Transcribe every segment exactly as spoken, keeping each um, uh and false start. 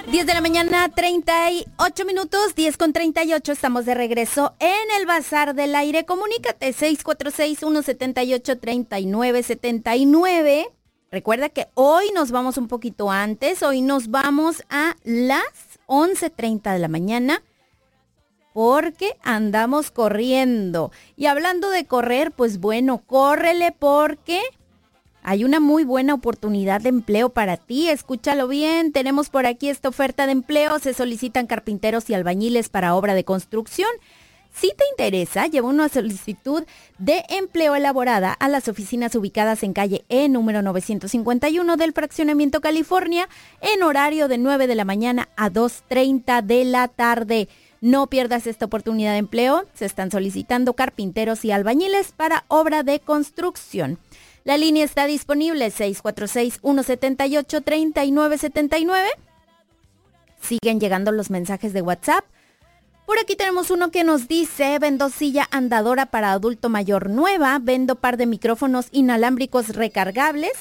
diez de la mañana, treinta y ocho minutos, diez con treinta y ocho, estamos de regreso en el Bazar del Aire. Comunícate, seis cuatro seis, uno siete ocho, tres nueve siete nueve. Recuerda que hoy nos vamos un poquito antes, hoy nos vamos a las once treinta de la mañana porque andamos corriendo. Y hablando de correr, pues bueno, córrele porque hay una muy buena oportunidad de empleo para ti. Escúchalo bien, tenemos por aquí esta oferta de empleo. Se solicitan carpinteros y albañiles para obra de construcción. Si te interesa, lleva una solicitud de empleo elaborada a las oficinas ubicadas en calle E, número novecientos cincuenta y uno del Fraccionamiento California, en horario de nueve de la mañana a dos treinta de la tarde. No pierdas esta oportunidad de empleo. Se están solicitando carpinteros y albañiles para obra de construcción. La línea está disponible, seis cuatro seis, uno siete ocho, tres nueve siete nueve. Siguen llegando los mensajes de WhatsApp. Por aquí tenemos uno que nos dice: vendo silla andadora para adulto mayor nueva, vendo par de micrófonos inalámbricos recargables,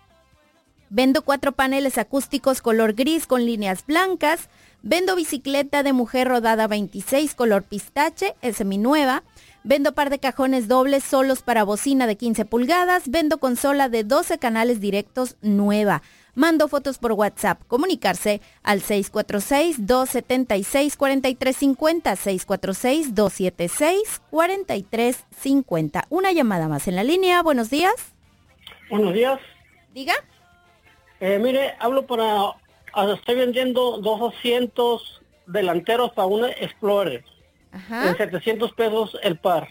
vendo cuatro paneles acústicos color gris con líneas blancas, vendo bicicleta de mujer rodada veintiséis color pistache, es seminueva, vendo par de cajones dobles solos para bocina de quince pulgadas, vendo consola de doce canales directos nueva. Mando fotos por WhatsApp. Comunicarse al seis cuatro seis, dos siete seis, cuatro tres cinco cero, seis cuatro seis, dos siete seis, cuatro tres cinco cero. Una llamada más en la línea. Buenos días. Buenos días. Diga. Eh, mire, hablo para... Estoy vendiendo dos asientos delanteros para una Explorer. Ajá. En setecientos pesos el par.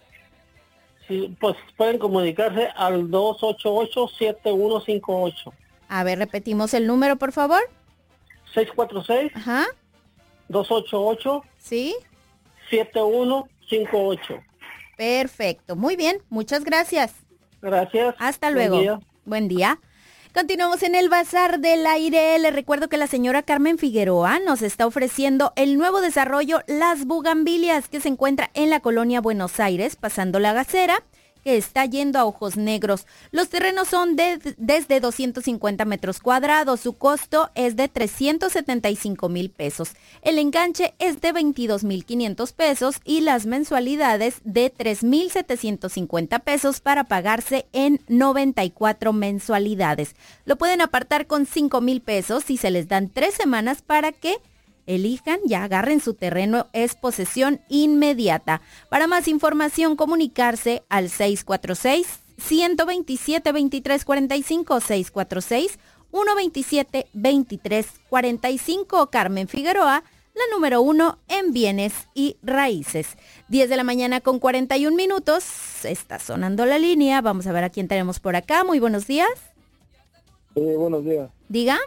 Sí, pues pueden comunicarse al dos ocho ocho, siete uno cinco ocho. A ver, repetimos el número, por favor. seis cuatro seis, Ajá. dos ocho ocho, Sí. siete uno cinco ocho. Perfecto. Muy bien. Muchas gracias. Gracias. Hasta Buen luego. día. Buen día. Continuamos en el Bazar del Aire. Les recuerdo que la señora Carmen Figueroa nos está ofreciendo el nuevo desarrollo Las Bugambilias, que se encuentra en la colonia Buenos Aires, pasando la Gacera, que está yendo a ojos negros. Los terrenos son de, desde doscientos cincuenta metros cuadrados. Su costo es de trescientos setenta y cinco mil pesos. El enganche es de veintidós mil quinientos pesos y las mensualidades de tres mil setecientos cincuenta pesos para pagarse en noventa y cuatro mensualidades. Lo pueden apartar con cinco mil pesos y se les dan tres semanas para que elijan, ya agarren su terreno, es posesión inmediata. Para más información, comunicarse al seis cuatro seis, uno dos siete, dos tres cuatro cinco, seis cuatro seis, uno dos siete, dos tres cuatro cinco. Carmen Figueroa, la número uno en bienes y raíces. diez de la mañana con cuarenta y un minutos, está sonando la línea. Vamos a ver a quién tenemos por acá. Muy buenos días. Eh, buenos días. Diga.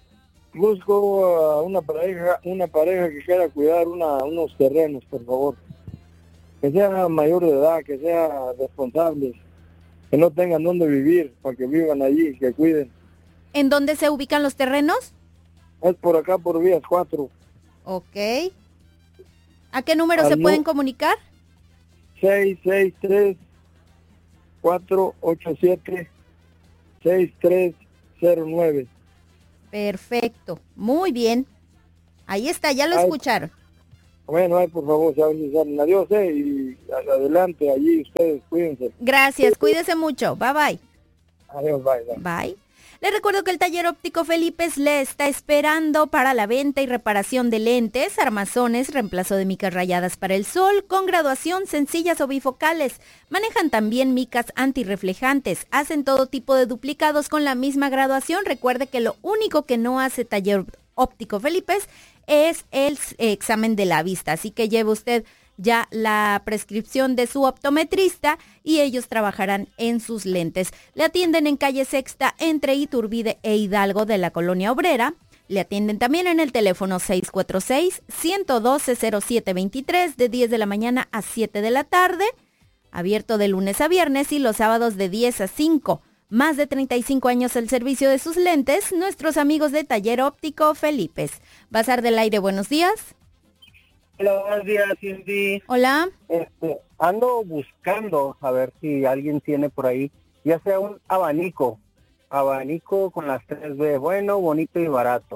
Busco a una pareja, una pareja que quiera cuidar una, unos terrenos, por favor. Que sea mayor de edad, que sea responsables, que no tengan dónde vivir, para que vivan allí, que cuiden. ¿En dónde se ubican los terrenos? Es por acá, por Vías cuatro. Ok. ¿A qué número Al se nu- pueden comunicar? seis seis tres, cuatro ocho siete, seis tres cero nueve. Perfecto, muy bien. Ahí está, ya lo Ay. escucharon. Bueno, ay, por favor, se avisan. Adiós, eh, y adelante, allí ustedes, cuídense. Gracias, cuídese mucho. Bye bye. Adiós, bye, bye. Bye. Les recuerdo que el taller óptico Felipes le está esperando para la venta y reparación de lentes, armazones, reemplazo de micas rayadas para el sol, con graduación sencillas o bifocales. Manejan también micas antirreflejantes. Hacen todo tipo de duplicados con la misma graduación. Recuerde que lo único que no hace taller óptico Felipes es el examen de la vista. Así que lleve usted ya la prescripción de su optometrista y ellos trabajarán en sus lentes. Le atienden en calle Sexta entre Iturbide e Hidalgo de la Colonia Obrera. Le atienden también en el teléfono seis cuatro seis, uno uno dos, cero siete dos tres de diez de la mañana a siete de la tarde. Abierto de lunes a viernes y los sábados de diez a cinco. Más de treinta y cinco años al servicio de sus lentes, nuestros amigos de Taller Óptico Felipes. Bazar del Aire, buenos días. Hola, buenos días, Cindy. Hola. Este, ando buscando a ver si alguien tiene por ahí, ya sea un abanico, abanico con las tres B, bueno, bonito y barato.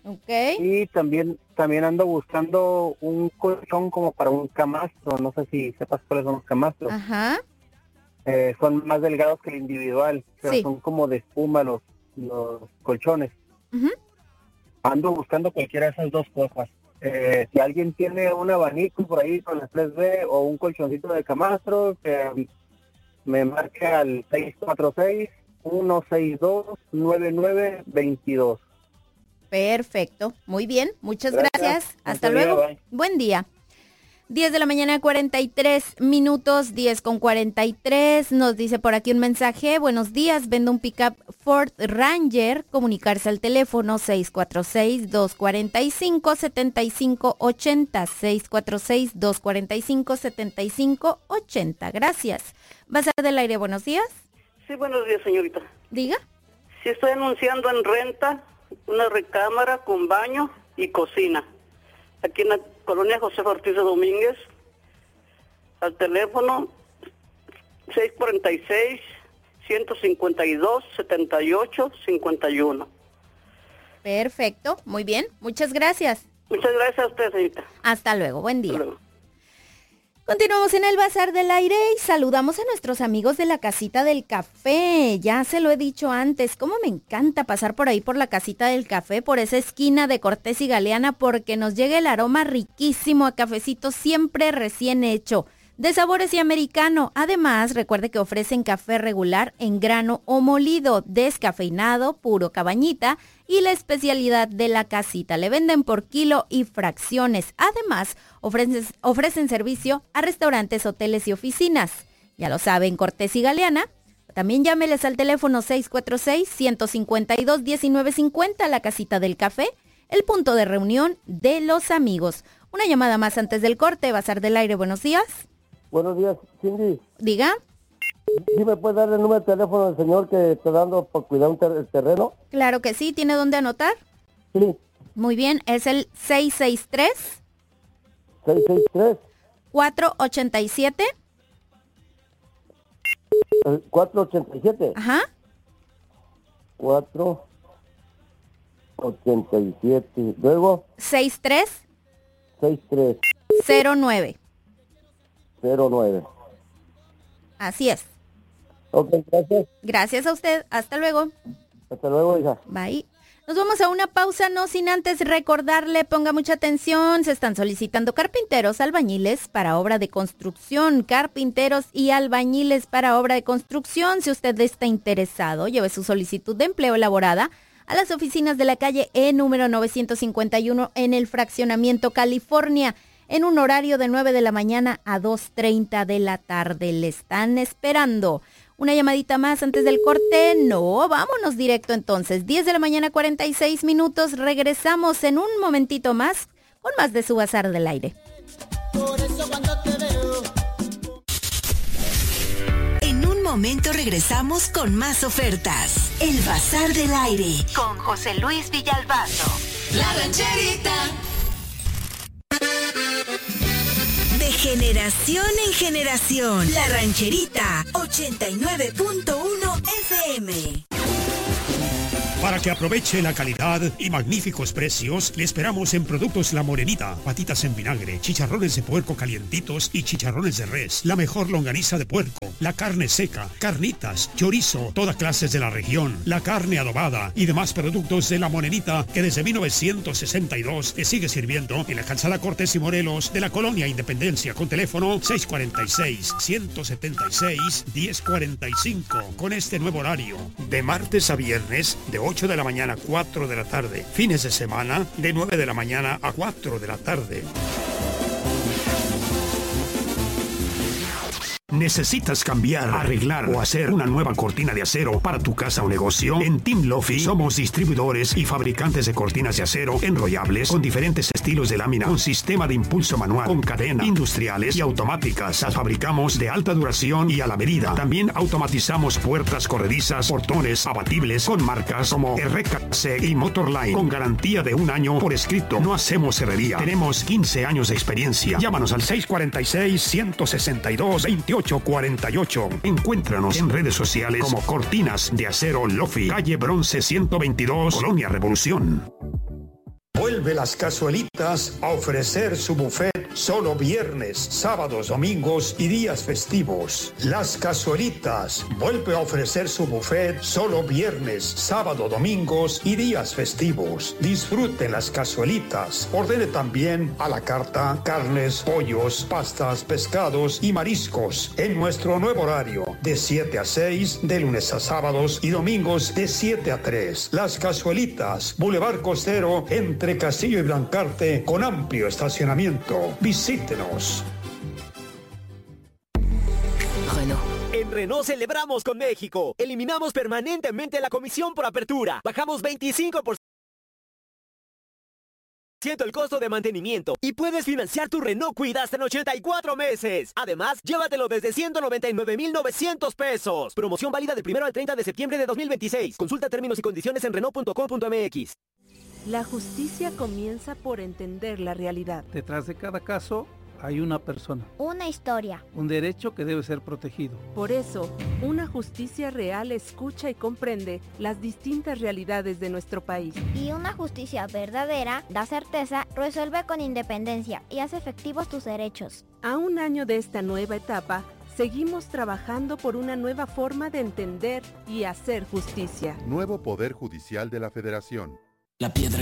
Ok. Y también también ando buscando un colchón como para un camastro. No sé si sepas cuáles son los camastros. Ajá. Eh, son más delgados que el individual, pero Sí. son como de espuma los, los colchones. Ujú. Ando buscando cualquiera de esas dos cosas. Eh, si alguien tiene un abanico por ahí con las tres B o un colchoncito de camastro, que me marque al seis cuatro seis, uno seis dos, nueve nueve dos dos. Perfecto. Muy bien. Muchas gracias. Gracias. Hasta Buen día, luego. bye. Buen día. diez de la mañana, cuarenta y tres minutos, diez con cuarenta y tres. Nos dice por aquí un mensaje. Buenos días, vendo un pickup Ford Ranger. Comunicarse al teléfono seis cuatro seis, dos cuatro cinco, siete cinco ocho cero. seis cuatro seis, dos cuatro cinco, siete cinco ocho cero. Gracias. Bazar del Aire, buenos días. Sí, buenos días, señorita. Diga. Sí, estoy anunciando en renta una recámara con baño y cocina. Aquí en la colonia José Ortiz de Domínguez, al teléfono seis cuatro seis, uno cinco dos, siete ocho cinco uno. Perfecto. Muy bien. Muchas gracias. Muchas gracias a usted, señorita. Hasta luego. Buen día. Hasta luego. Continuamos en el Bazar del Aire y saludamos a nuestros amigos de la Casita del Café. Ya se lo he dicho antes, cómo me encanta pasar por ahí por la Casita del Café, por esa esquina de Cortés y Galeana, porque nos llega el aroma riquísimo a cafecito siempre recién hecho, de sabores y americano. Además, recuerde que ofrecen café regular en grano o molido, descafeinado, puro cabañita y la especialidad de la casita. Le venden por kilo y fracciones. Además, ofrecen, ofrecen servicio a restaurantes, hoteles y oficinas. Ya lo saben, Cortés y Galeana. También llámeles al teléfono seis cuatro seis, uno cinco dos, uno nueve cinco cero, la Casita del Café, el punto de reunión de los amigos. Una llamada más antes del corte. Bazar del Aire, buenos días. Buenos días, Cindy. Diga. ¿Sí me puede dar el número de teléfono del señor que está dando por cuidar un ter- el terreno? Claro que sí. ¿Tiene dónde anotar? Sí, Muy bien. Es el seis seis tres, seis seis tres, cuatro ocho siete. cuatro ocho siete. Ajá. cuatro ocho siete. Luego, seis tres seis tres cero nueve. cero nueve. Así es. Ok, gracias. Gracias a usted. Hasta luego. Hasta luego, hija. Bye. Nos vamos a una pausa, no sin antes recordarle, ponga mucha atención, se están solicitando carpinteros, albañiles para obra de construcción, carpinteros y albañiles para obra de construcción. Si usted está interesado, lleve su solicitud de empleo elaborada a las oficinas de la calle E número novecientos cincuenta y uno en el Fraccionamiento California, en un horario de nueve de la mañana a dos treinta de la tarde. Le están esperando. Una llamadita más antes del corte. No, vámonos directo entonces. diez de la mañana, cuarenta y seis minutos. Regresamos en un momentito más con más de su Bazar del Aire. Por eso cuando te veo. En un momento regresamos con más ofertas. El Bazar del Aire con José Luis Villalbazo. La rancherita. De generación en generación. La Rancherita ochenta y nueve punto uno F M. Para que aproveche la calidad y magníficos precios, le esperamos en Productos La Morenita, patitas en vinagre, chicharrones de puerco calientitos y chicharrones de res, la mejor longaniza de puerco, la carne seca, carnitas, chorizo, todas clases de la región, la carne adobada y demás productos de La Morenita que desde mil novecientos sesenta y dos le sigue sirviendo en la calzada Cortés y Morelos de la Colonia Independencia, con teléfono seis cuatro seis, uno siete seis, uno cero cuatro cinco, con este nuevo horario, de martes a viernes, de ocho de la mañana a cuatro de la tarde. Fines de semana, de nueve de la mañana a cuatro de la tarde. ¿Necesitas cambiar, arreglar o hacer una nueva cortina de acero para tu casa o negocio? En Team Lofi somos distribuidores y fabricantes de cortinas de acero enrollables con diferentes estilos de lámina, con sistema de impulso manual, con cadena, industriales y automáticas. Las fabricamos de alta duración y a la medida. También automatizamos puertas corredizas, portones abatibles con marcas como R K C y Motorline, con garantía de un año por escrito. No hacemos herrería. Tenemos quince años de experiencia. Llámanos al seis cuatro seis, uno seis dos, veintiocho cuarenta y ocho. Encuéntranos en redes sociales como Cortinas de Acero Lofi, calle Bronce ciento veintidós, Colonia Revolución. Vuelve Las Cazuelitas a ofrecer su buffet solo viernes, sábados, domingos y días festivos. Las Cazuelitas vuelve a ofrecer su buffet solo viernes, sábado, domingos y días festivos. Disfrute Las Cazuelitas. Ordene también a la carta carnes, pollos, pastas, pescados y mariscos en nuestro nuevo horario de siete a seis, de lunes a sábados y domingos de siete a tres. Las Cazuelitas, Boulevard Costero, entre Castillo y Blancarte, con amplio estacionamiento. Visítenos. Renault. En Renault celebramos con México. Eliminamos permanentemente la comisión por apertura. Bajamos veinticinco por ciento el costo de mantenimiento y puedes financiar tu Renault Kwid hasta en ochenta y cuatro meses. Además, llévatelo desde ciento noventa y nueve mil novecientos pesos. Promoción válida del primero al treinta de septiembre de dos mil veintiséis. Consulta términos y condiciones en Renault punto com punto m x. La justicia comienza por entender la realidad. Detrás de cada caso hay una persona. Una historia. Un derecho que debe ser protegido. Por eso, una justicia real escucha y comprende las distintas realidades de nuestro país. Y una justicia verdadera da certeza, resuelve con independencia y hace efectivos tus derechos. A un año de esta nueva etapa, seguimos trabajando por una nueva forma de entender y hacer justicia. Nuevo Poder Judicial de la Federación. La piedra